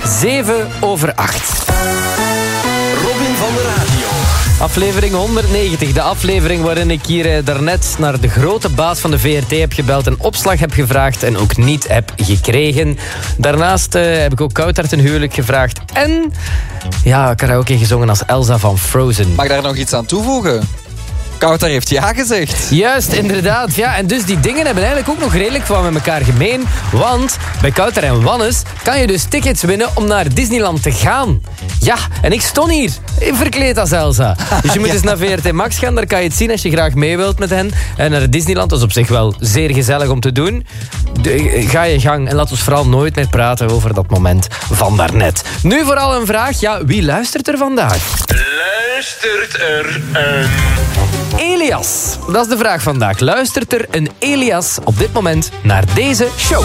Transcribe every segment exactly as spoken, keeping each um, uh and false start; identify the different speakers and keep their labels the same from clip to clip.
Speaker 1: zeven over acht.
Speaker 2: Robin van de Radio.
Speaker 1: Aflevering honderdnegentig, de aflevering waarin ik hier eh, daarnet naar de grote baas van de V R T heb gebeld, een opslag heb gevraagd en ook niet heb gekregen. Daarnaast eh, heb ik ook Kouter ten huwelijk gevraagd en ja, karaoke gezongen als Elsa van Frozen.
Speaker 3: Mag ik daar nog iets aan toevoegen? Kouter heeft ja gezegd.
Speaker 1: Juist, inderdaad. Ja, en dus die dingen hebben eigenlijk ook nog redelijk wat met elkaar gemeen. Want bij Kouter en Wannes kan je dus tickets winnen om naar Disneyland te gaan. Ja, en ik stond hier, verkleed als Elsa. Dus je moet eens naar V R T Max gaan, daar kan je het zien als je graag mee wilt met hen. En naar Disneyland, dat is op zich wel zeer gezellig om te doen. De, ga je gang en laat ons vooral nooit meer praten over dat moment van daarnet. Nu vooral een vraag, ja, wie luistert er vandaag?
Speaker 2: Luistert er een...
Speaker 1: Elias. Dat is de vraag vandaag. Luistert er een Elias op dit moment naar deze show?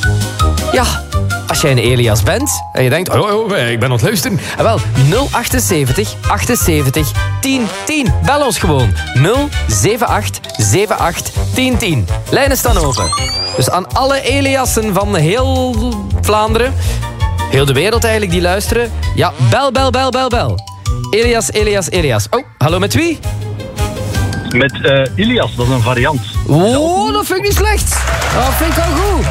Speaker 1: Ja, als jij een Elias bent en je denkt, oh, oh, ik ben aan het luisteren. En wel, nul achtenzeventig achtenzeventig tien tien. Bel ons gewoon. nul zeven acht zeven acht tien tien. Lijnen staan open. Dus aan alle Eliassen van heel Vlaanderen, heel de wereld eigenlijk die luisteren. Ja, bel, bel, bel, bel, bel. Elias, Elias, Elias. Oh, hallo, met wie?
Speaker 4: Met uh, Ilias, dat is een variant.
Speaker 1: Oh, dat vind ik niet slecht. Dat vind ik al goed.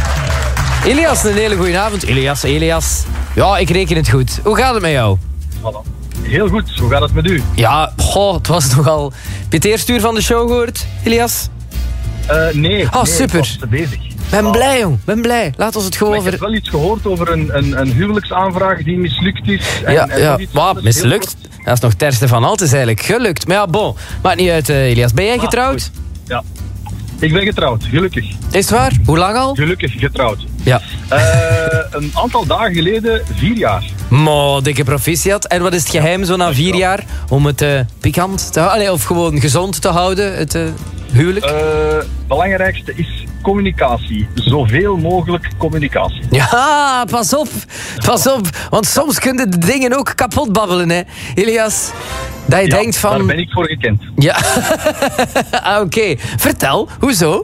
Speaker 1: Elias, een hele goede avond. Elias, Elias. Ja, ik reken het goed. Hoe gaat het met jou?
Speaker 4: Voilà. Heel goed, hoe gaat het met u?
Speaker 1: Ja, goh, het was nogal... Heb je het eerste uur van de show gehoord, Elias?
Speaker 4: Uh, nee,
Speaker 1: Oh,
Speaker 4: nee,
Speaker 1: super.
Speaker 4: ik was te bezig.
Speaker 1: Ben
Speaker 4: Ah.
Speaker 1: blij, jong. Ben blij. Laat ons het gewoon...
Speaker 4: Maar ik heb
Speaker 1: ver-
Speaker 4: wel iets gehoord over een, een, een huwelijksaanvraag die mislukt is. En,
Speaker 1: Ja,
Speaker 4: en
Speaker 1: ja.
Speaker 4: nog iets
Speaker 1: Maar
Speaker 4: anders
Speaker 1: mislukt.
Speaker 4: heel
Speaker 1: Dat is nog het ergste van al. Het is eigenlijk gelukt. Maar ja, bon. Maakt niet uit, uh, Elias. Ben jij
Speaker 4: kort.
Speaker 1: getrouwd?
Speaker 4: Ah, goed. Ja. Ik ben getrouwd, gelukkig.
Speaker 1: Is het waar? Hoe lang al?
Speaker 4: Gelukkig getrouwd.
Speaker 1: Ja.
Speaker 4: Uh, een aantal dagen geleden, vier jaar.
Speaker 1: Mo, dikke proficiat. En wat is het geheim zo na vier jaar? Om het uh, pikant te houden? Of gewoon gezond te houden, het uh, huwelijk?
Speaker 4: Het uh, belangrijkste is communicatie. Zoveel mogelijk communicatie.
Speaker 1: Ja, pas op. Pas op. Want soms kunnen de dingen ook kapot babbelen, hè. Elias, dat je
Speaker 4: Ja,
Speaker 1: denkt van...
Speaker 4: daar ben ik voor gekend.
Speaker 1: Ja. ah, Oké. Okay. Vertel, hoezo?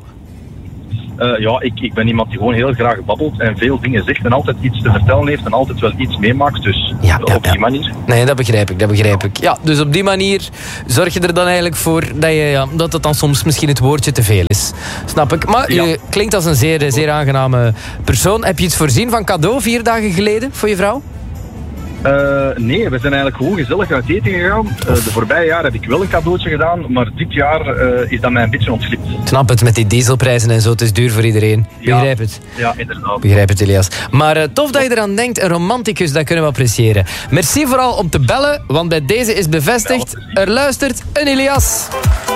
Speaker 4: Uh, ja, ik, ik ben iemand die gewoon heel graag babbelt en veel dingen zegt en altijd iets te vertellen heeft en altijd wel iets meemaakt. Dus
Speaker 1: Ja, ja,
Speaker 4: op die
Speaker 1: ja.
Speaker 4: manier.
Speaker 1: Nee, dat begrijp ik, dat begrijp ik. Ja, dus op die manier zorg je er dan eigenlijk voor dat, je, ja, dat het dan soms misschien het woordje te veel is. Snap ik. Maar
Speaker 4: Ja.
Speaker 1: je klinkt als een zeer, zeer aangename persoon. Heb je iets voorzien van cadeau vier dagen geleden voor je vrouw?
Speaker 4: Uh, nee, we zijn eigenlijk gewoon gezellig uit eten gegaan. Uh, de voorbije jaren heb ik wel een cadeautje gedaan, maar dit jaar uh, is dat mij een beetje ontglipt.
Speaker 1: Ik snap het, met die dieselprijzen en zo. Het is duur voor iedereen.
Speaker 4: Ja.
Speaker 1: Begrijp het.
Speaker 4: Ja, inderdaad.
Speaker 1: Begrijp het, Elias. Maar uh, tof dat je eraan denkt. Een romanticus, dat kunnen we appreciëren. Merci vooral om te bellen, want bij deze is bevestigd. Er luistert een Elias.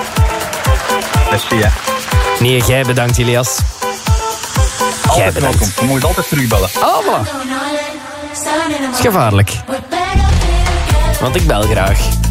Speaker 4: Merci, hè.
Speaker 1: Nee, jij bedankt, Elias. Jij
Speaker 4: Altijd
Speaker 1: bedankt.
Speaker 4: welkom. Je moet altijd terugbellen.
Speaker 1: Oh, voilà. Dat is gevaarlijk. Want ik bel graag.